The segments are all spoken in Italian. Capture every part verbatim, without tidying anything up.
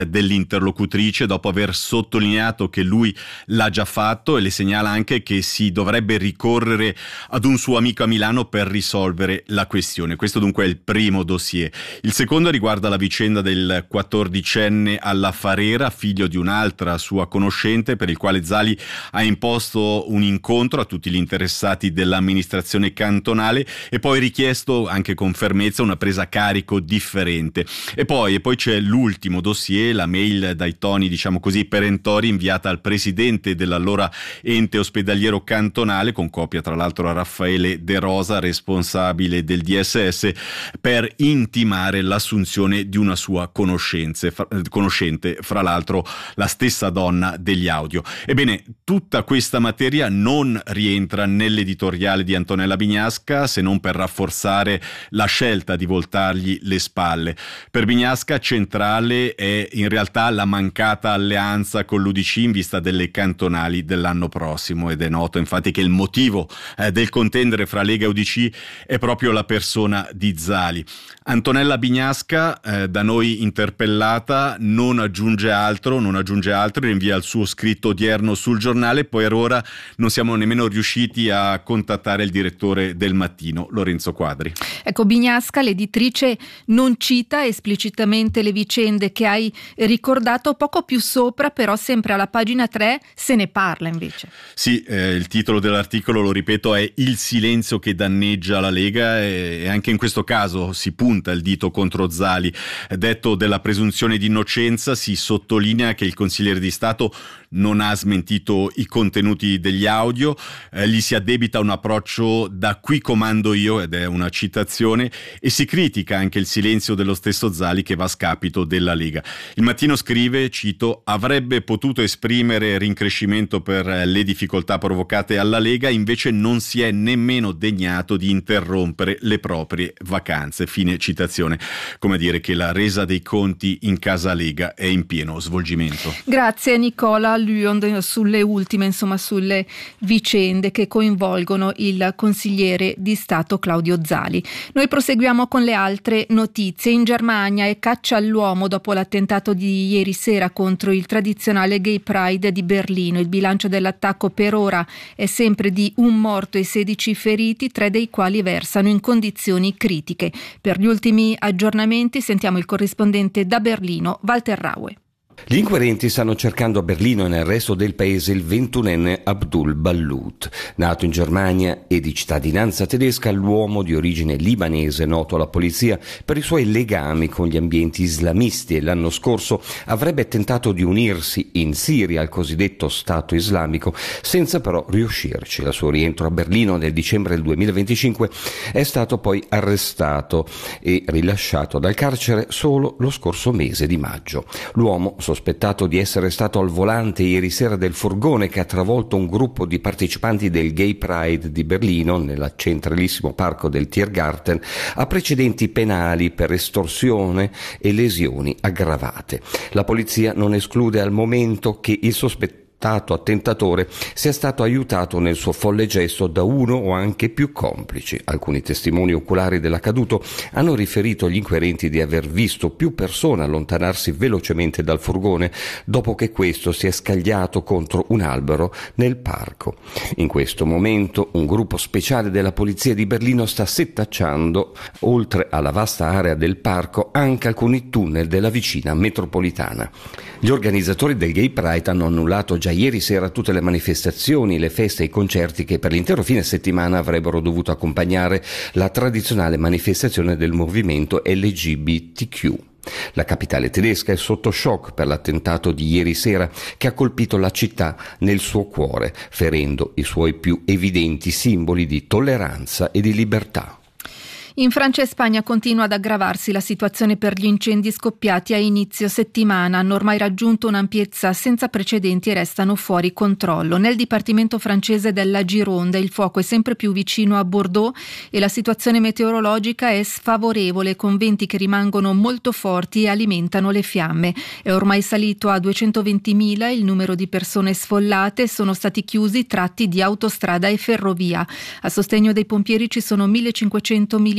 dell'interlocutrice dopo aver sottolineato che lui l'ha già fatto e le segnala anche che si dovrebbe ricorrere ad un suo amico a Milano per risolvere la questione. Questo dunque è il primo dossier. Il secondo riguarda la vicenda del quattordicenne alla Farera, figlio di un'altra sua conoscente, per il quale Zali ha imposto un incontro a tutti gli interessati dell'amministrazione cantonale e poi richiesto anche con fermezza una presa a carico differente. E poi, e poi c'è l'ultimo dossier, la mail dai toni diciamo così perentori inviata al presidente dell'allora ente ospedaliero cantonale, con copia tra l'altro a Raffaele De Rosa, responsabile del D S S, per intimare l'assunzione di una sua conoscenze, fra, conoscente, fra l'altro la stessa donna degli audio. Ebbene, tutta questa materia non rientra nell'editoriale di Antonella Bignasca, se non per rafforzare la scelta di voltargli le spalle. Per Bignasca centrale è in realtà la mancata alleanza con l'U D C in vista delle cantonali dell'anno prossimo, ed è noto infatti che il motivo eh, del contendere fra Lega e U D C è proprio la persona di Zali. Antonella Bignasca, eh, da noi interpellata, non aggiunge altro, non aggiunge altro, rinvia il suo scritto odierno sul giornale, poi per ora non siamo nemmeno riusciti a contattare il direttore del Mattino, Lorenzo Quadri. Ecco, Bignasca, l'editrice, non cita esplicitamente le vicende che hai ricordato poco più sopra, però sempre alla pagina tre se ne parla invece. Sì, eh, il titolo dell'articolo, lo ripeto, è Il silenzio che danneggia la Lega, e anche in questo caso si punta il dito contro Zali. Detto della presunzione di innocenza, si sottolinea che il consigliere di Stato non ha smentito i contenuti degli audio, eh, gli si addebita un approccio da qui comando io, ed è una citazione, e si critica anche il silenzio dello stesso Zali che va a scapito della Lega. Il Mattino scrive, cito, avrebbe potuto esprimere rincrescimento per le difficoltà provocate alla Lega, invece non si è nemmeno degnato di interrompere le proprie vacanze. Fine citazione. Come dire che la resa dei conti in casa Lega è in pieno svolgimento. Grazie Nicola Luond sulle ultime, insomma sulle vicende che coinvolgono il consigliere di Stato Claudio Zali. Noi proseguiamo con le altre notizie. In Germania è caccia all'uomo dopo l'attentato di ieri sera contro il tradizionale Gay Pride di Berlino. Il bilancio dell'attacco per ora è sempre di un morto e sedici feriti, tre dei quali versano in condizioni critiche. Per gli ultimi aggiornamenti sentiamo il corrispondente da Berlino, Walter Raue. Gli inquirenti stanno cercando a Berlino e nel resto del paese il ventunenne Abdul Ballout. Nato in Germania e di cittadinanza tedesca, l'uomo di origine libanese, noto alla polizia per i suoi legami con gli ambienti islamisti, e l'anno scorso avrebbe tentato di unirsi in Siria al cosiddetto Stato islamico, senza però riuscirci. Al suo rientro a Berlino nel dicembre del duemilaventicinque è stato poi arrestato e rilasciato dal carcere solo lo scorso mese di maggio. L'uomo, sospettato di essere stato al volante ieri sera del furgone che ha travolto un gruppo di partecipanti del Gay Pride di Berlino nel centralissimo parco del Tiergarten, ha precedenti penali per estorsione e lesioni aggravate. La polizia non esclude al momento che il sospettato attentatore sia stato aiutato nel suo folle gesto da uno o anche più complici. Alcuni testimoni oculari dell'accaduto hanno riferito agli inquirenti di aver visto più persone allontanarsi velocemente dal furgone dopo che questo si è scagliato contro un albero nel parco. In questo momento un gruppo speciale della polizia di Berlino sta setacciando, oltre alla vasta area del parco, anche alcuni tunnel della vicina metropolitana. Gli organizzatori del Gay Pride hanno annullato già ieri sera tutte le manifestazioni, le feste e i concerti che per l'intero fine settimana avrebbero dovuto accompagnare la tradizionale manifestazione del movimento L G B T Q. La capitale tedesca è sotto shock per l'attentato di ieri sera che ha colpito la città nel suo cuore, ferendo i suoi più evidenti simboli di tolleranza e di libertà. In Francia e Spagna continua ad aggravarsi la situazione per gli incendi scoppiati a inizio settimana. Hanno ormai raggiunto un'ampiezza senza precedenti e restano fuori controllo. Nel dipartimento francese della Gironde il fuoco è sempre più vicino a Bordeaux e la situazione meteorologica è sfavorevole, con venti che rimangono molto forti e alimentano le fiamme. È ormai salito a duecentoventimila il numero di persone sfollate, sono stati chiusi tratti di autostrada e ferrovia. A sostegno dei pompieri ci sono millecinquecento militari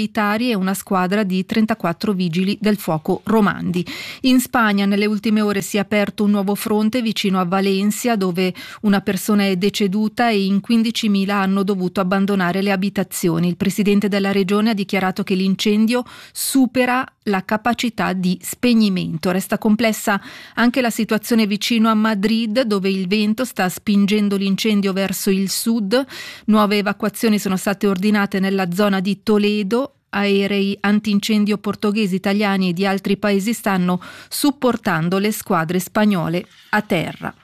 militari e una squadra di trentaquattro vigili del fuoco romandi. In Spagna nelle ultime ore si è aperto un nuovo fronte vicino a Valencia, dove una persona è deceduta e in quindicimila hanno dovuto abbandonare le abitazioni. Il presidente della regione ha dichiarato che l'incendio supera la capacità di spegnimento. Resta complessa anche la situazione vicino a Madrid, dove il vento sta spingendo l'incendio verso il sud. Nuove evacuazioni sono state ordinate nella zona di Toledo. Aerei antincendio portoghesi, italiani e di altri paesi stanno supportando le squadre spagnole a terra.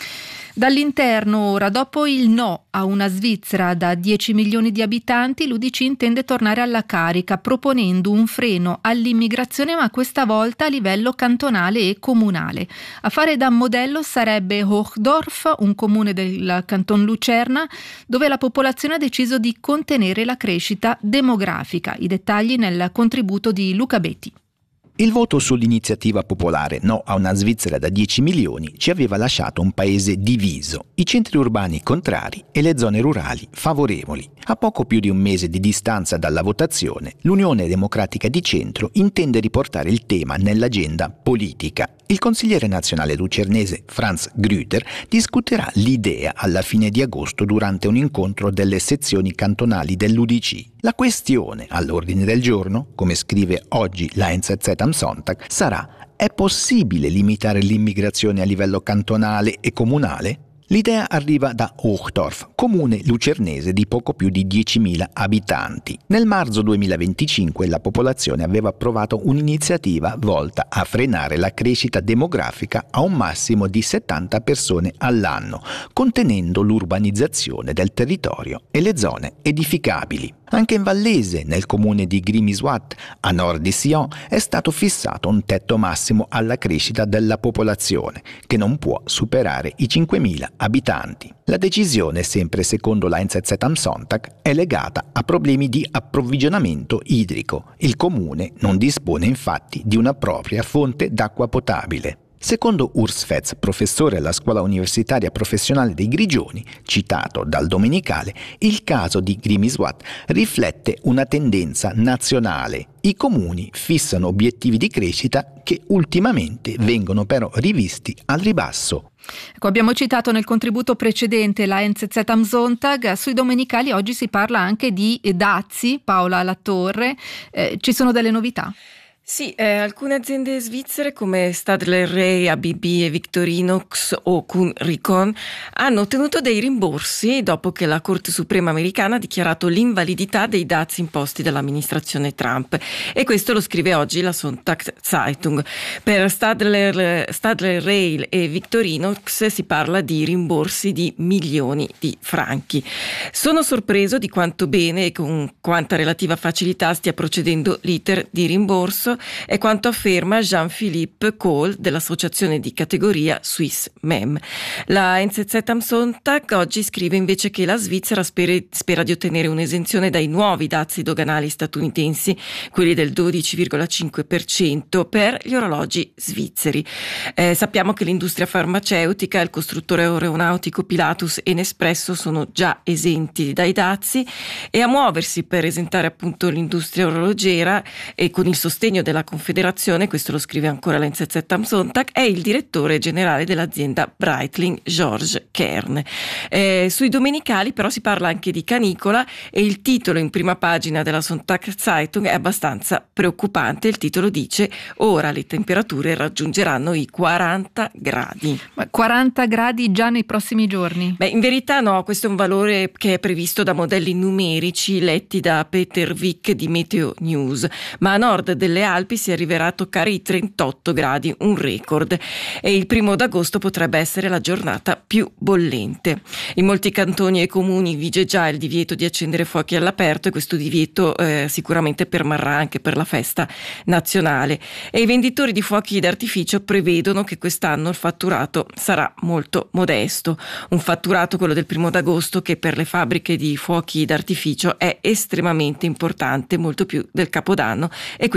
Dall'interno ora, dopo il no a una Svizzera da dieci milioni di abitanti, l'U D C intende tornare alla carica proponendo un freno all'immigrazione, ma questa volta a livello cantonale e comunale. A fare da modello sarebbe Hochdorf, un comune del canton Lucerna, dove la popolazione ha deciso di contenere la crescita demografica. I dettagli nel contributo di Luca Betti. Il voto sull'iniziativa popolare no a una Svizzera da dieci milioni ci aveva lasciato un paese diviso, i centri urbani contrari e le zone rurali favorevoli. A poco più di un mese di distanza dalla votazione, l'Unione Democratica di Centro intende riportare il tema nell'agenda politica. Il consigliere nazionale lucernese Franz Grüter discuterà l'idea alla fine di agosto durante un incontro delle sezioni cantonali dell'U D C. La questione all'ordine del giorno, come scrive oggi la N Z Z am Sonntag, sarà: è possibile limitare l'immigrazione a livello cantonale e comunale? L'idea arriva da Hochdorf, comune lucernese di poco più di diecimila abitanti. Nel marzo duemilaventicinque la popolazione aveva approvato un'iniziativa volta a frenare la crescita demografica a un massimo di settanta persone all'anno, contenendo l'urbanizzazione del territorio e le zone edificabili. Anche in Vallese, nel comune di Grimisuat, a nord di Sion, è stato fissato un tetto massimo alla crescita della popolazione, che non può superare i cinquemila abitanti. La decisione, sempre secondo la N Z Z am Sonntag, è legata a problemi di approvvigionamento idrico. Il comune non dispone infatti di una propria fonte d'acqua potabile. Secondo Urs Fetz, professore alla Scuola Universitaria Professionale dei Grigioni, citato dal Domenicale, il caso di Grimisuat riflette una tendenza nazionale. I comuni fissano obiettivi di crescita che ultimamente vengono però rivisti al ribasso. Ecco, abbiamo citato nel contributo precedente la N Z Z am Sonntag. Sui Domenicali oggi si parla anche di dazi. Paola Latorre, eh, ci sono delle novità? Sì, eh, alcune aziende svizzere come Stadler Rail, A B B e Victorinox o Kuhn Rikon hanno ottenuto dei rimborsi dopo che la Corte Suprema americana ha dichiarato l'invalidità dei dazi imposti dall'amministrazione Trump, e questo lo scrive oggi la Sonntag Zeitung. Per Stadler, Stadler Rail e Victorinox si parla di rimborsi di milioni di franchi. Sono sorpreso di quanto bene e con quanta relativa facilità stia procedendo l'iter di rimborso, è quanto afferma Jean-Philippe Kohl dell'associazione di categoria Swiss M E M. La N Z Z am Sonntag oggi scrive invece che la Svizzera spera, spera di ottenere un'esenzione dai nuovi dazi doganali statunitensi, quelli del dodici virgola cinque per cento per gli orologi svizzeri. Eh, sappiamo che l'industria farmaceutica, il costruttore aeronautico Pilatus e Nespresso sono già esenti dai dazi, e a muoversi per esentare appunto l'industria orologera e con il sostegno della Confederazione, questo lo scrive ancora la N Z Z am Sonntag, è il direttore generale dell'azienda Breitling, George Kern. Eh, sui Domenicali però si parla anche di canicola, e il titolo in prima pagina della Sonntag Zeitung è abbastanza preoccupante. Il titolo dice: ora le temperature raggiungeranno i quaranta gradi. Ma quaranta gradi già nei prossimi giorni? Beh, in verità no, questo è un valore che è previsto da modelli numerici letti da Peter Wick di Meteo News, ma a nord delle Alpi si arriverà a toccare i trentotto gradi, un record, e il primo d'agosto potrebbe essere la giornata più bollente. In molti cantoni e comuni vige già il divieto di accendere fuochi all'aperto, e questo divieto eh, sicuramente permarrà anche per la festa nazionale, e i venditori di fuochi d'artificio prevedono che quest'anno il fatturato sarà molto modesto, un fatturato, quello del primo d'agosto, che per le fabbriche di fuochi d'artificio è estremamente importante, molto più del Capodanno, e questo lo scrive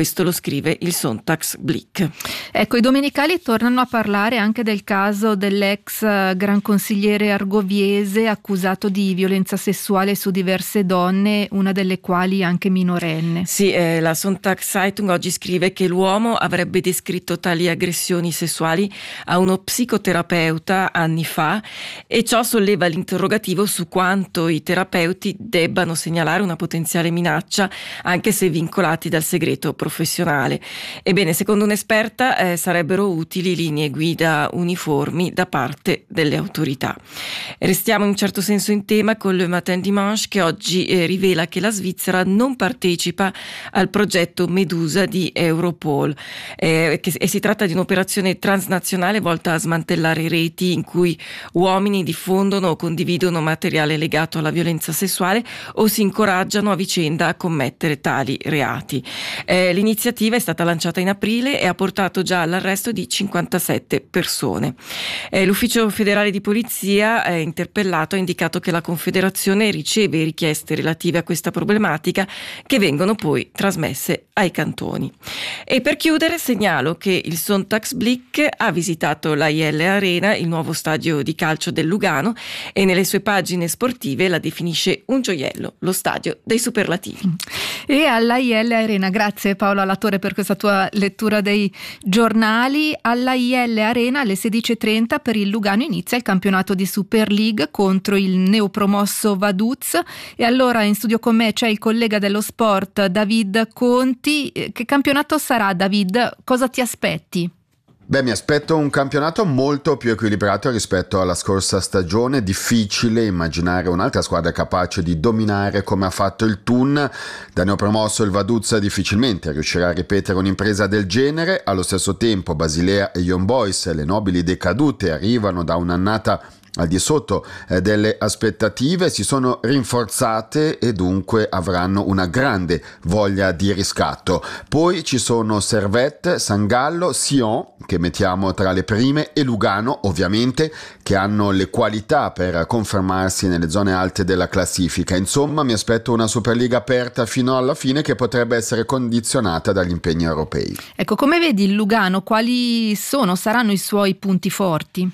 scrive il Sonntagsblick. Ecco, i domenicali tornano a parlare anche del caso dell'ex gran consigliere argoviese accusato di violenza sessuale su diverse donne, una delle quali anche minorenne. Sì, eh, la Sonntagszeitung oggi scrive che l'uomo avrebbe descritto tali aggressioni sessuali a uno psicoterapeuta anni fa, e ciò solleva l'interrogativo su quanto i terapeuti debbano segnalare una potenziale minaccia anche se vincolati dal segreto professionale. Ebbene, secondo un'esperta eh, sarebbero utili linee guida uniformi da parte delle autorità. Restiamo in un certo senso in tema con Le Matin Dimanche, che oggi eh, rivela che la Svizzera non partecipa al progetto Medusa di Europol eh, che, e si tratta di un'operazione transnazionale volta a smantellare reti in cui uomini diffondono o condividono materiale legato alla violenza sessuale o si incoraggiano a vicenda a commettere tali reati. Eh, l'iniziativa è stata lanciata in aprile e ha portato già all'arresto di cinquantasette persone. Eh, l'ufficio federale di polizia eh, interpellato ha indicato che la Confederazione riceve richieste relative a questa problematica che vengono poi trasmesse ai cantoni. E per chiudere segnalo che il Sonntagsblick ha visitato l'A I L Arena, il nuovo stadio di calcio del Lugano, e nelle sue pagine sportive la definisce un gioiello, lo stadio dei superlativi. E all'A I L Arena, grazie Paola Lattore per questa tua lettura dei giornali. All'A I L Arena alle sedici e trenta per il Lugano inizia il campionato di Super League contro il neopromosso Vaduz, e allora in studio con me c'è il collega dello sport David Conti. Che campionato sarà, David? Cosa ti aspetti? Beh, mi aspetto un campionato molto più equilibrato rispetto alla scorsa stagione. Difficile immaginare un'altra squadra capace di dominare come ha fatto il Thun. Da neopromosso il Vaduz difficilmente riuscirà a ripetere un'impresa del genere. Allo stesso tempo Basilea e Young Boys, le nobili decadute, arrivano da un'annata al di sotto eh, delle aspettative, si sono rinforzate e dunque avranno una grande voglia di riscatto. Poi ci sono Servette, San Gallo, Sion, che mettiamo tra le prime, e Lugano ovviamente, che hanno le qualità per confermarsi nelle zone alte della classifica. Insomma, mi aspetto una Superliga aperta fino alla fine, che potrebbe essere condizionata dagli impegni europei. Ecco, come vedi il Lugano? Quali sono, saranno i suoi punti forti?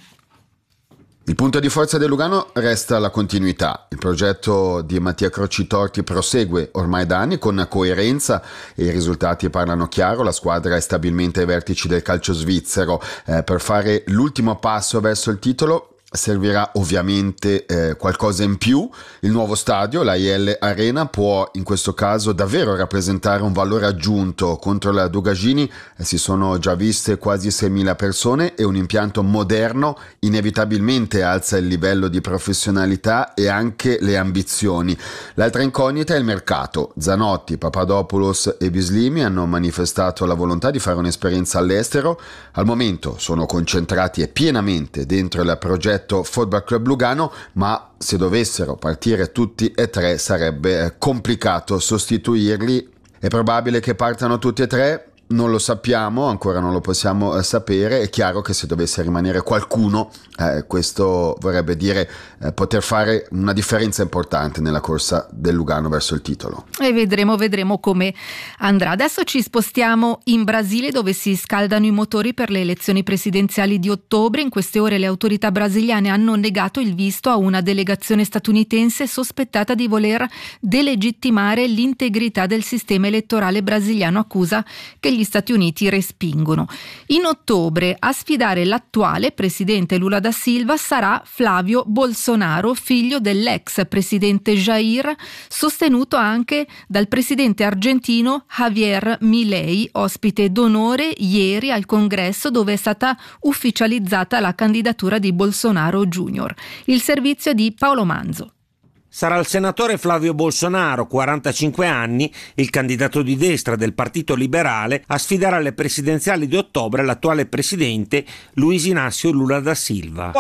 Il punto di forza del Lugano resta la continuità. Il progetto di Mattia Crocitorti prosegue ormai da anni con coerenza e i risultati parlano chiaro. La squadra è stabilmente ai vertici del calcio svizzero. Eh, per fare l'ultimo passo verso il titolo servirà ovviamente eh, qualcosa in più. Il nuovo stadio, l'A I L Arena, può in questo caso davvero rappresentare un valore aggiunto. Contro la Dugagini eh, si sono già viste quasi seimila persone e un impianto moderno inevitabilmente alza il livello di professionalità e anche le ambizioni. L'altra incognita è il mercato. Zanotti, Papadopoulos e Bislimi hanno manifestato la volontà di fare un'esperienza all'estero. Al momento sono concentrati e pienamente dentro il progetto Football Club Lugano, ma se dovessero partire tutti e tre sarebbe complicato sostituirli. È probabile che partano tutti e tre? Non lo sappiamo, ancora non lo possiamo eh, sapere. È chiaro che se dovesse rimanere qualcuno, eh, questo vorrebbe dire eh, poter fare una differenza importante nella corsa del Lugano verso il titolo. E vedremo, vedremo come andrà. Adesso ci spostiamo in Brasile, dove si scaldano i motori per le elezioni presidenziali di ottobre. In queste ore le autorità brasiliane hanno negato il visto a una delegazione statunitense sospettata di voler delegittimare l'integrità del sistema elettorale brasiliano, accusa che gli Stati Uniti respingono. In ottobre a sfidare l'attuale presidente Lula da Silva sarà Flavio Bolsonaro, figlio dell'ex presidente Jair, sostenuto anche dal presidente argentino Javier Milei, ospite d'onore ieri al Congresso, dove è stata ufficializzata la candidatura di Bolsonaro Junior. Il servizio di Paolo Manzo. Sarà il senatore Flavio Bolsonaro, quarantacinque anni, il candidato di destra del Partito Liberale, a sfidare alle presidenziali di ottobre l'attuale presidente Luiz Inácio Lula da Silva.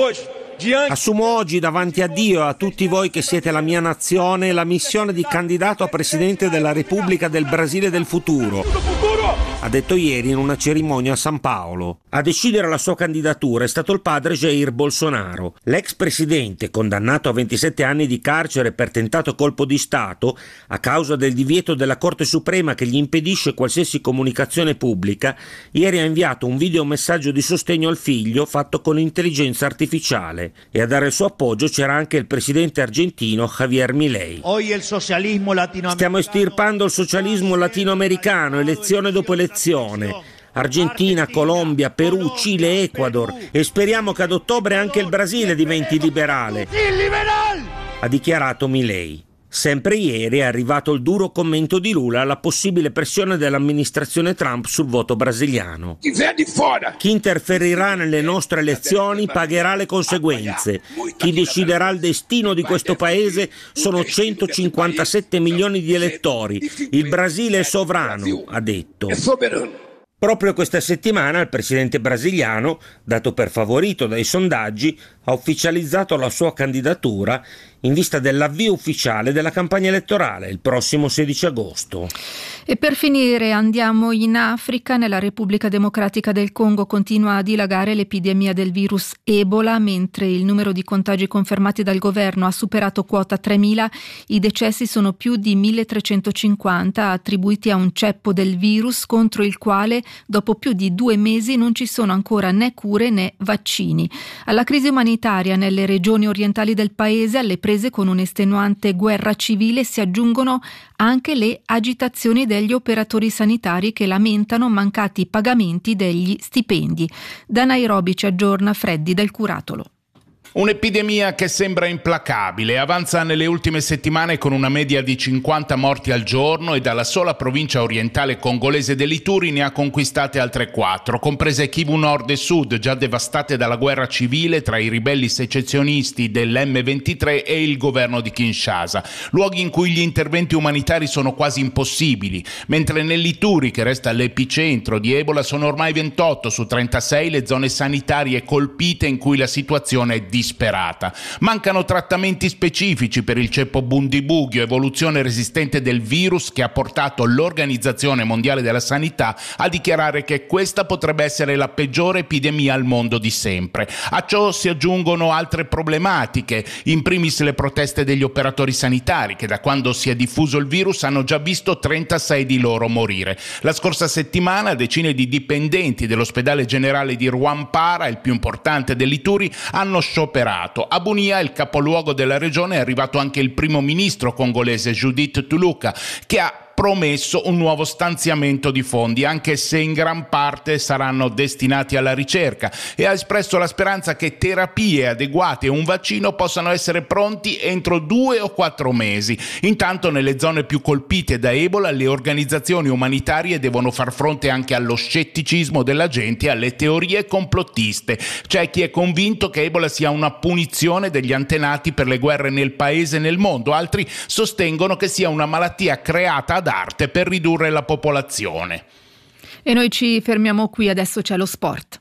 Assumo oggi davanti a Dio e a tutti voi che siete la mia nazione la missione di candidato a presidente della Repubblica del Brasile del futuro. ha detto ieri in una cerimonia a San Paolo. A decidere la sua candidatura è stato il padre Jair Bolsonaro. L'ex presidente, condannato a ventisette anni di carcere per tentato colpo di Stato a causa del divieto della Corte Suprema che gli impedisce qualsiasi comunicazione pubblica, ieri ha inviato un videomessaggio di sostegno al figlio fatto con intelligenza artificiale, e a dare il suo appoggio c'era anche il presidente argentino Javier Milei. Stiamo estirpando il socialismo latinoamericano, elezione dopo elezione. Argentina, Colombia, Perù, Cile, Ecuador, e speriamo che ad ottobre anche il Brasile diventi liberale, ha dichiarato Milei. Sempre ieri è arrivato il duro commento di Lula alla possibile pressione dell'amministrazione Trump sul voto brasiliano. Chi interferirà nelle nostre elezioni pagherà le conseguenze. Chi deciderà il destino di questo paese sono centocinquantasette milioni di elettori. Il Brasile è sovrano, ha detto. Proprio questa settimana il presidente brasiliano, dato per favorito dai sondaggi, ha ufficializzato la sua candidatura in vista dell'avvio ufficiale della campagna elettorale il prossimo sedici agosto. E per finire andiamo in Africa. Nella Repubblica Democratica del Congo continua a dilagare l'epidemia del virus Ebola, mentre il numero di contagi confermati dal governo ha superato quota tremila. I decessi sono più di milletrecentocinquanta, attribuiti a un ceppo del virus contro il quale dopo più di due mesi non ci sono ancora né cure né vaccini. Alla crisi umanitaria nelle regioni orientali del paese, alle prese con un'estenuante guerra civile, si aggiungono anche le agitazioni degli operatori sanitari che lamentano mancati pagamenti degli stipendi. Da Nairobi ci aggiorna Freddy del Curatolo. Un'epidemia che sembra implacabile, avanza nelle ultime settimane con una media di cinquanta morti al giorno e dalla sola provincia orientale congolese dell'Ituri ne ha conquistate altre quattro, comprese Kivu Nord e Sud, già devastate dalla guerra civile tra i ribelli secessionisti dell'emme ventitré e il governo di Kinshasa, luoghi in cui gli interventi umanitari sono quasi impossibili, mentre nell'Ituri, che resta l'epicentro di Ebola, sono ormai ventotto su trentasei le zone sanitarie colpite in cui la situazione è disperata. Disperata. Mancano trattamenti specifici per il ceppo Bundibugyo, evoluzione resistente del virus che ha portato l'Organizzazione Mondiale della Sanità a dichiarare che questa potrebbe essere la peggiore epidemia al mondo di sempre. A ciò si aggiungono altre problematiche, in primis le proteste degli operatori sanitari che da quando si è diffuso il virus hanno già visto trentasei di loro morire. La scorsa settimana decine di dipendenti dell'ospedale generale di Rwampara, il più importante dell'Ituri, hanno scioperato. A Bunia, il capoluogo della regione, è arrivato anche il primo ministro congolese Judith Tuluka, che ha promesso un nuovo stanziamento di fondi, anche se in gran parte saranno destinati alla ricerca, e ha espresso la speranza che terapie adeguate e un vaccino possano essere pronti entro due o quattro mesi. Intanto nelle zone più colpite da Ebola le organizzazioni umanitarie devono far fronte anche allo scetticismo della gente e alle teorie complottiste. C'è chi è convinto che Ebola sia una punizione degli antenati per le guerre nel paese e nel mondo, altri sostengono che sia una malattia creata d'arte per ridurre la popolazione. E noi ci fermiamo qui, adesso c'è lo sport.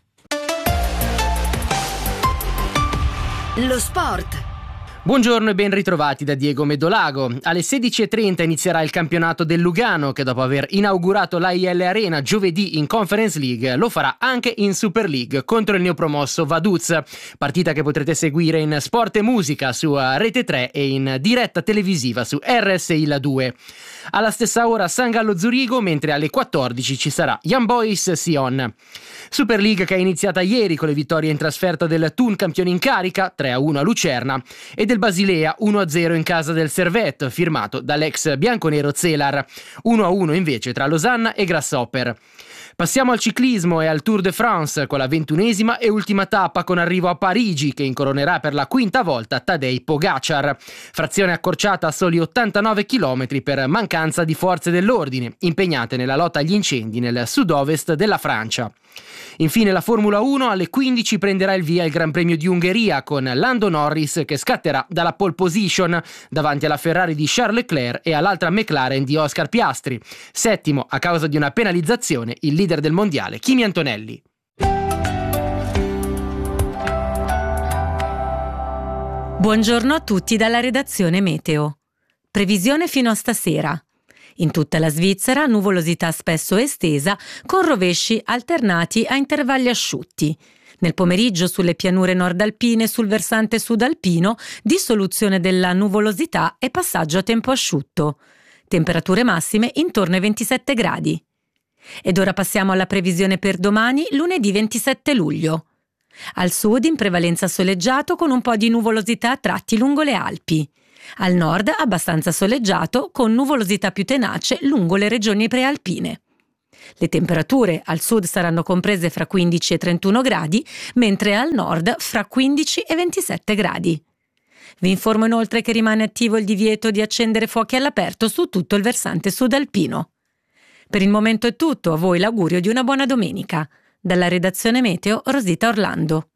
Lo sport. Buongiorno e ben ritrovati da Diego Medolago. Alle sedici e trenta inizierà il campionato del Lugano, che dopo aver inaugurato l'A I L Arena giovedì in Conference League lo farà anche in Super League contro il neopromosso Vaduz, partita che potrete seguire in Sport e Musica su Rete tre e in diretta televisiva su R S I La due. Alla stessa ora San Gallo Zurigo, mentre alle quattordici ci sarà Young Boys Sion. Super League che è iniziata ieri con le vittorie in trasferta del Thun, campione in carica, tre a uno a Lucerna, e del Basilea uno a zero in casa del Servette, firmato dall'ex bianconero Zelar, uno a uno invece tra Losanna e Grasshopper. Passiamo al ciclismo e al Tour de France con la ventunesima e ultima tappa con arrivo a Parigi, che incoronerà per la quinta volta Tadej Pogacar. Frazione accorciata a soli ottantanove chilometri per mancanza di forze dell'ordine impegnate nella lotta agli incendi nel sud-ovest della Francia. Infine la Formula uno alle quindici prenderà il via il Gran Premio di Ungheria con Lando Norris che scatterà dalla pole position davanti alla Ferrari di Charles Leclerc e all'altra McLaren di Oscar Piastri. Settimo a causa di una penalizzazione il leader del mondiale Kimi Antonelli. Buongiorno a tutti dalla redazione Meteo. Previsione fino a stasera. In tutta la Svizzera nuvolosità spesso estesa, con rovesci alternati a intervalli asciutti. Nel pomeriggio sulle pianure nordalpine e sul versante sudalpino dissoluzione della nuvolosità e passaggio a tempo asciutto. Temperature massime intorno ai ventisette gradi. Ed ora passiamo alla previsione per domani, lunedì ventisette luglio. Al sud in prevalenza soleggiato con un po' di nuvolosità a tratti lungo le Alpi. Al nord abbastanza soleggiato con nuvolosità più tenace lungo le regioni prealpine. Le temperature al sud saranno comprese fra quindici e trentuno gradi, mentre al nord fra quindici e ventisette gradi. Vi informo inoltre che rimane attivo il divieto di accendere fuochi all'aperto su tutto il versante sudalpino. Per il momento è tutto, a voi l'augurio di una buona domenica. Dalla redazione Meteo, Rosita Orlando.